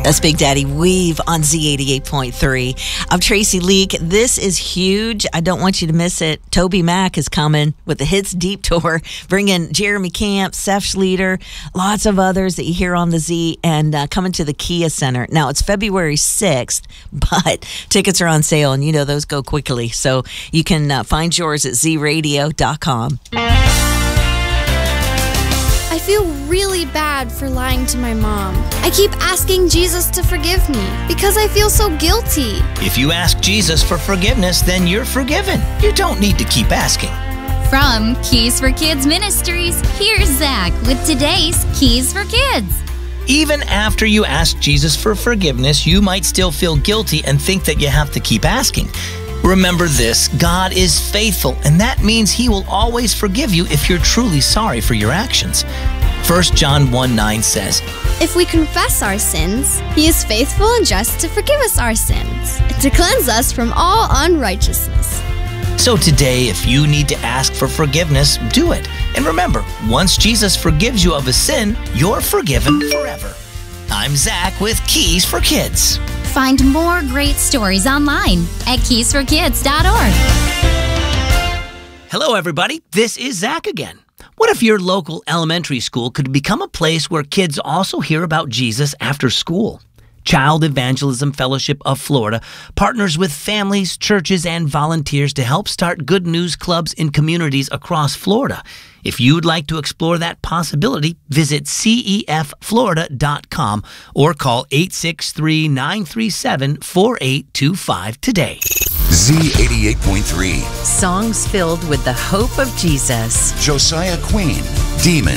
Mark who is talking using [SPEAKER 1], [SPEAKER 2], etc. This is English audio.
[SPEAKER 1] That's Big Daddy Weave on Z88.3. I'm Tracy Leak. This is huge. I don't want you to miss it. Toby Mac is coming with the Hits Deep Tour, bringing Jeremy Camp, Seth Schlueter, lots of others that you hear on the Z, and coming to the Kia Center. Now, it's February 6th, but tickets are on sale, and you know those go quickly. So you can find yours at zradio.com.
[SPEAKER 2] I feel really bad for lying to my mom. I keep asking Jesus to forgive me because I feel so guilty.
[SPEAKER 3] If you ask Jesus for forgiveness, then you're forgiven. You don't need to keep asking.
[SPEAKER 4] From Keys for Kids Ministries, here's Zach with today's Keys for Kids.
[SPEAKER 3] Even after you ask Jesus for forgiveness, you might still feel guilty and think that you have to keep asking. Remember this, God is faithful, and that means He will always forgive you if you're truly sorry for your actions. 1 John 1:9 says,
[SPEAKER 2] If we confess our sins, He is faithful and just to forgive us our sins and to cleanse us from all unrighteousness.
[SPEAKER 3] So today, if you need to ask for forgiveness, do it. And remember, once Jesus forgives you of a sin, you're forgiven forever. I'm Zach with Keys for Kids.
[SPEAKER 4] Find more great stories online at keysforkids.org.
[SPEAKER 3] Hello, everybody. This is Zach again. What if your local elementary school could become a place where kids also hear about Jesus after school? Child Evangelism Fellowship of Florida partners with families, churches, and volunteers to help start good news clubs in communities across Florida. If you'd like to explore that possibility, visit cefflorida.com or call 863-937-4825 today.
[SPEAKER 5] Z88.3.
[SPEAKER 6] Songs filled with the hope of Jesus.
[SPEAKER 5] Josiah Queen, Demon.